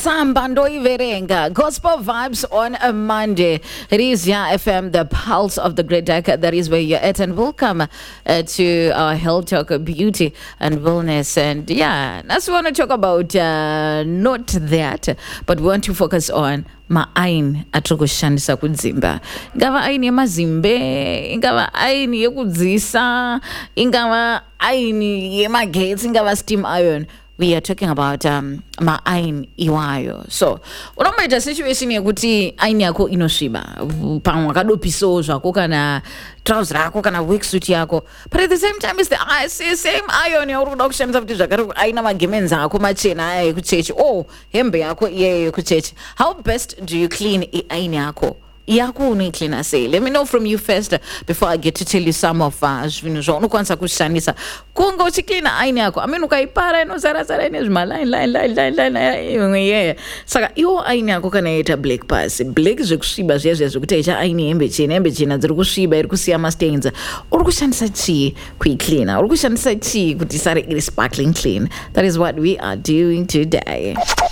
Samba Ndoiverenga, gospel vibes on a Monday. It is FM, the pulse of the great deck. That is where you're at, and welcome to our Health Talk, Beauty and Wellness. And that's what we want to talk about. Not that, but we want to focus on maaini atokushandisa kudzimba, ingava aini yemazimbe, ingava aini yekudzisa, ingava aini yemagetsi, ingava steam iron. We are talking about maaini iwayo. So unomboita situation yekuti aini yako inosviba pamwe wakadopisawo zvako kana trouser yako kana worksuit yako, but at the same time it's the same iron yauri kuda kushandisa kuti zvakare aina magemenzi ako machena aya ekuchechi, hembe yako iyeyo yekuchechi. How best do you clean aini yako? Cleaner say. Let me know from you first before I get to tell you some of zvinhu zvaunokwanisa kushandisa kunga uchicleana aini yako. Ukaipara inozara ine line saka iwo aini yako kana yaita black pass, black zvekusviba zviya zvekuti aicha aini hembe chena dziri kusviba iri kusiya mastains, uri kushandisa chii kuicleana? Uri kushandisa chii kuti isare iri sparkling clean? That is what we are doing today.